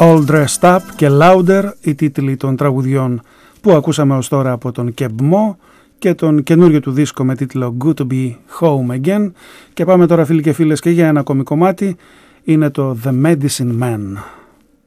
All Dressed Up και Louder, οι τίτλοι των τραγουδιών που ακούσαμε ως τώρα από τον Keb Mo και τον καινούριο του δίσκο με τίτλο Good to be Home Again. Και πάμε τώρα, φίλοι και φίλες, και για ένα ακόμη κομμάτι, είναι το The Medicine Man.